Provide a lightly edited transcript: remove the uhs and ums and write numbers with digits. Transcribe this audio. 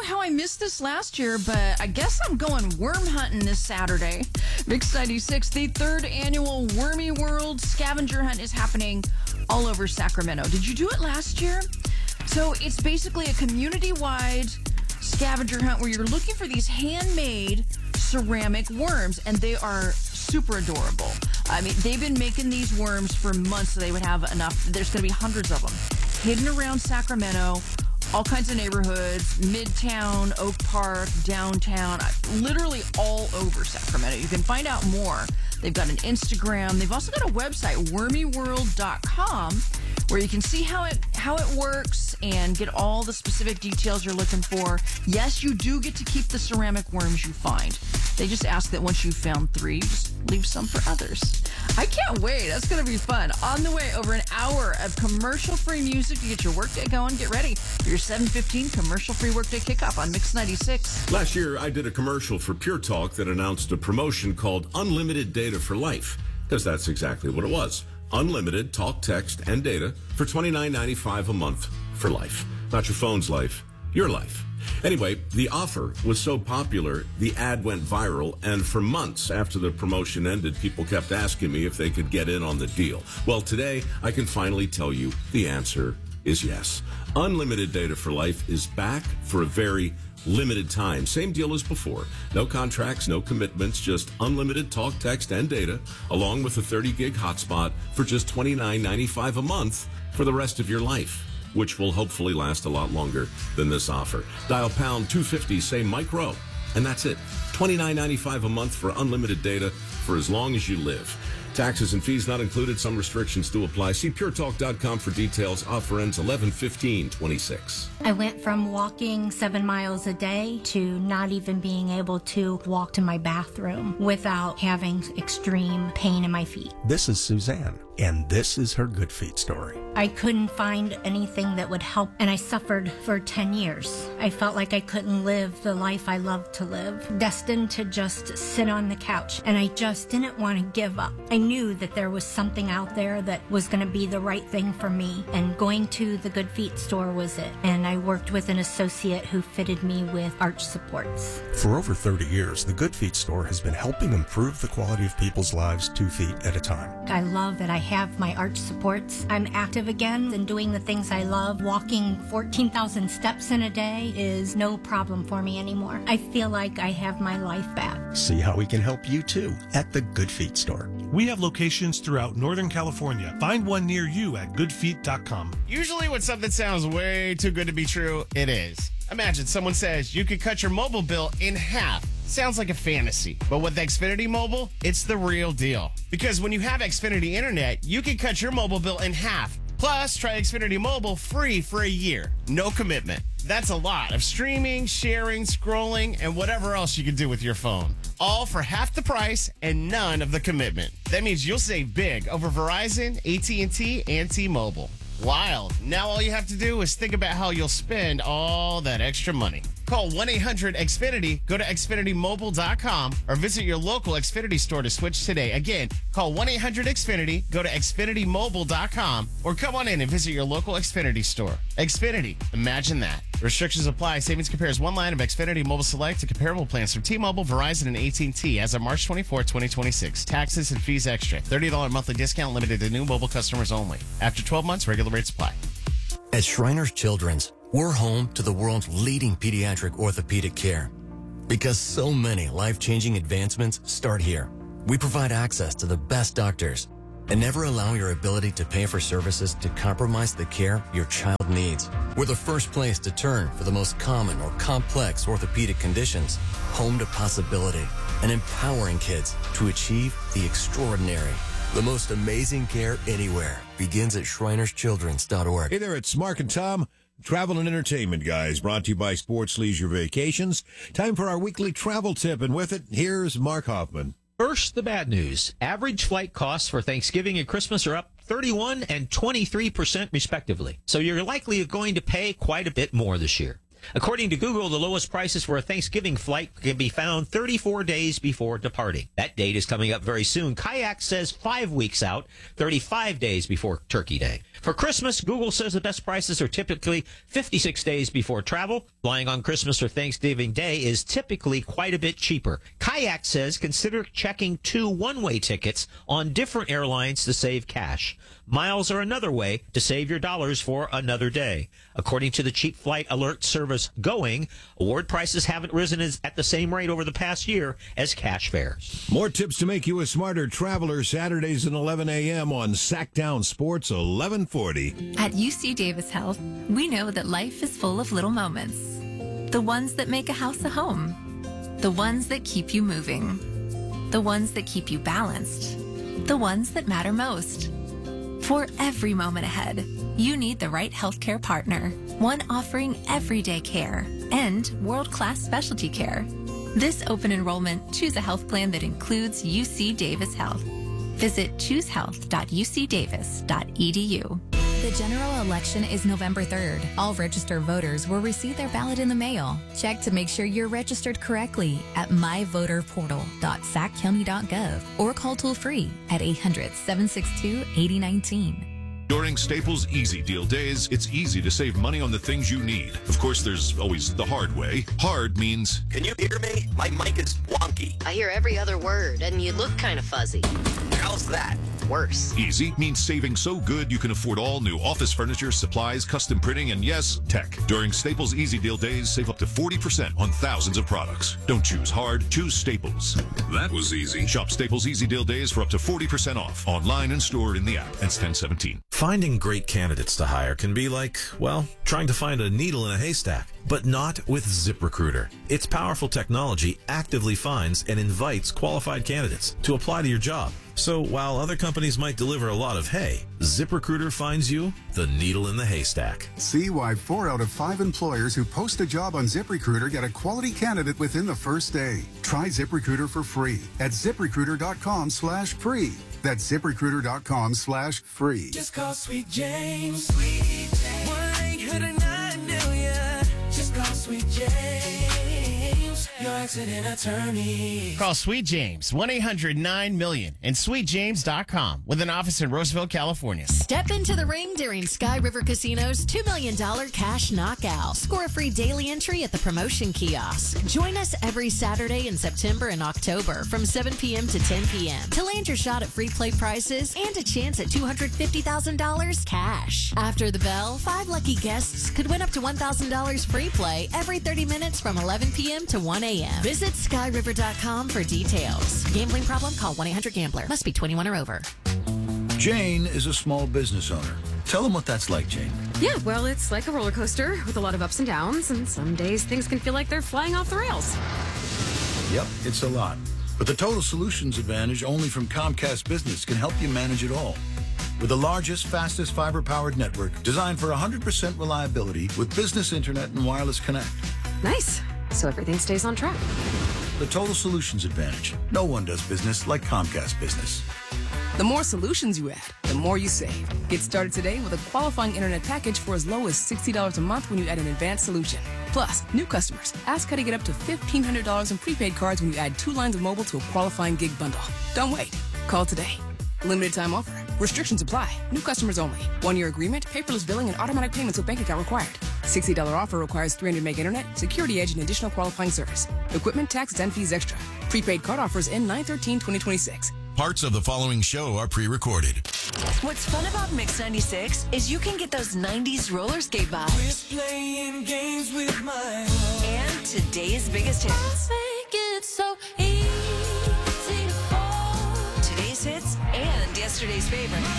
how I missed this last year, but I guess I'm going worm hunting this Saturday. Mix 96, the third annual Wormy World scavenger hunt is happening all over Sacramento. Did you do it last year? So it's basically a community-wide scavenger hunt where you're looking for these handmade ceramic worms, and they are super adorable. I mean, they've been making these worms for months so they would have enough. There's going to be hundreds of them hidden around Sacramento, all kinds of neighborhoods, Midtown, Oak Park, downtown, literally all over Sacramento. You can find out more. They've got an Instagram. They've also got a website, wormyworld.com, where you can see how it works and get all the specific details you're looking for. Yes, you do get to keep the ceramic worms you find. They just ask that once you've found 3, just leave some for others. I can't wait. That's going to be fun. On the way, over an hour of commercial-free music to get your workday going. Get ready for your 7:15 commercial-free workday kickoff on Mix 96. Last year, I did a commercial for Pure Talk that announced a promotion called Unlimited Data for Life, because that's exactly what it was. Unlimited talk, text, and data for $29.95 a month for life. Not your phone's life, your life. Anyway, the offer was so popular, the ad went viral, and for months after the promotion ended, people kept asking me if they could get in on the deal. Well, today, I can finally tell you the answer is yes. Unlimited Data for Life is back for a very limited time. Same deal as before. No contracts, no commitments, just unlimited talk, text, and data, along with a 30-gig hotspot for just $29.95 a month for the rest of your life, which will hopefully last a lot longer than this offer. Dial pound 250, say Mike Rowe, and that's it. $29.95 a month for unlimited data for as long as you live. Taxes and fees not included. Some restrictions do apply. See puretalk.com for details. Offer ends 11/15/26. I went from walking 7 miles a day to not even being able to walk to my bathroom without having extreme pain in my feet. This is Suzanne, and this is her Good Feet story. I couldn't find anything that would help, and I suffered for 10 years. I felt like I couldn't live the life I loved to live, destined to just sit on the couch, and I just didn't want to give up. I knew that there was something out there that was going to be the right thing for me, and going to the Good Feet store was it. And I worked with an associate who fitted me with arch supports. For over 30 years, the Good Feet store has been helping improve the quality of people's lives 2 feet at a time. I love that I have my arch supports. I'm active again and doing the things I love. Walking 14,000 steps in a day is no problem for me anymore. I feel like I have my life back. See how we can help you too at the Good Feet store. We have locations throughout Northern California. Find one near you at goodfeet.com. Usually when something sounds way too good to be true, it is. Imagine someone says you could cut your mobile bill in half. Sounds like a fantasy, but with Xfinity Mobile, it's the real deal. Because when you have Xfinity Internet, you can cut your mobile bill in half. Plus, try Xfinity Mobile free for a year. No commitment. That's a lot of streaming, sharing, scrolling, and whatever else you can do with your phone. All for half the price and none of the commitment. That means you'll save big over Verizon, AT&T, and T-Mobile. Wild. Now all you have to do is think about how you'll spend all that extra money. Call 1-800-XFINITY, go to XfinityMobile.com, or visit your local Xfinity store to switch today. Again, call 1-800-XFINITY, go to XfinityMobile.com, or come on in and visit your local Xfinity store. Xfinity, imagine that. Restrictions apply. Savings compares one line of Xfinity Mobile Select to comparable plans from T-Mobile, Verizon, and AT&T as of March 24, 2026. Taxes and fees extra. $30 monthly discount limited to new mobile customers only. After 12 months, regular rates apply. At Shriners Children's, we're home to the world's leading pediatric orthopedic care. Because so many life-changing advancements start here. We provide access to the best doctors and never allow your ability to pay for services to compromise the care your child needs. We're the first place to turn for the most common or complex orthopedic conditions. Home to possibility and empowering kids to achieve the extraordinary. The most amazing care anywhere begins at ShrinersChildren's.org. Hey there, it's Mark and Tom, Travel and Entertainment Guys, brought to you by Sports Leisure Vacations. Time for our weekly travel tip, and with it, here's Mark Hoffman. First, the bad news. Average flight costs for Thanksgiving and Christmas are up 31 and 23% respectively. So you're likely going to pay quite a bit more this year. According to Google, the lowest prices for a Thanksgiving flight can be found 34 days before departing. That date is coming up very soon. Kayak says 5 weeks out, 35 days before Turkey Day. For Christmas, Google says the best prices are typically 56 days before travel. Flying on Christmas or Thanksgiving Day is typically quite a bit cheaper. Kayak says consider checking 2 one-way tickets on different airlines to save cash. Miles are another way to save your dollars for another day. According to the cheap flight alert service Going, award prices haven't risen at the same rate over the past year as cash fares. More tips to make you a smarter traveler Saturdays at 11 a.m. on Sacktown Sports 1140. At UC Davis Health, we know that life is full of little moments. The ones that make a house a home. The ones that keep you moving. The ones that keep you balanced. The ones that matter most. For every moment ahead, you need the right healthcare partner, one offering everyday care and world-class specialty care. This open enrollment, choose a health plan that includes UC Davis Health. Visit choosehealth.ucdavis.edu. The general election is November 3rd. All registered voters will receive their ballot in the mail. Check to make sure you're registered correctly at myvoterportal.saccounty.gov or call toll-free at 800-762-8019. During Staples Easy Deal Days, it's easy to save money on the things you need. Of course, there's always the hard way. Hard means... Can you hear me? My mic is wonky. I hear every other word, and you look kind of fuzzy. How's that? Worse. Easy means saving so good you can afford all new office furniture, supplies, custom printing, and yes, tech. During Staples Easy Deal Days, save up to 40% on thousands of products. Don't choose hard, choose Staples. That was easy. Shop Staples Easy Deal Days for up to 40% off. Online and store in the app. Ends 10/17. Finding great candidates to hire can be like, well, trying to find a needle in a haystack. But not with ZipRecruiter. Its powerful technology actively finds and invites qualified candidates to apply to your job. So while other companies might deliver a lot of hay, ZipRecruiter finds you the needle in the haystack. See why 4 out of 5 employers who post a job on ZipRecruiter get a quality candidate within the first day. Try ZipRecruiter for free at ZipRecruiter.com/free. That's ZipRecruiter.com/free. Just call Sweet James. Sweet James. 1-800-9-million. Just call Sweet James, your accident attorney. Call Sweet James, 1-800-9-million, and sweetjames.com with an office in Roseville, California. Step into the ring during Sky River Casino's $2 million cash knockout. Score a free daily entry at the promotion kiosk. Join us every Saturday in September and October from 7 p.m. to 10 p.m. to land your shot at free play prizes and a chance at $250,000 cash. After the bell, 5 lucky guests could win up to $1,000 free play every 30 minutes from 11 p.m. to 1 a.m. Visit skyriver.com for details. Gambling problem? Call 1-800-GAMBLER. Must be 21 or over. Jane is a small business owner. Tell them what that's like, Jane. Yeah, well, it's like a roller coaster with a lot of ups and downs, and some days things can feel like they're flying off the rails. Yep, it's a lot. But the Total Solutions Advantage only from Comcast Business can help you manage it all. With the largest, fastest fiber-powered network designed for 100% reliability with business internet and wireless connect. Nice. So everything stays on track. The Total Solutions Advantage. No one does business like Comcast Business. The more solutions you add, the more you save. Get started today with a qualifying internet package for as low as $60 a month when you add an advanced solution. Plus, new customers, ask how to get up to $1,500 in prepaid cards when you add 2 lines of mobile to a qualifying gig bundle. Don't wait. Call today. Limited time offer. Restrictions apply. New customers only. 1-year agreement, paperless billing, and automatic payments with bank account required. $60 offer requires 300 meg internet, security edge, and additional qualifying service. Equipment, tax, and fees extra. Prepaid card offers end 9/13/2026. Parts of the following show are pre-recorded. What's fun about Mix 96 is you can get those 90s roller skate vibes. We're playing games with my heart. And today's biggest hits. Make it so easy to fall. Today's hits and yesterday's favorite.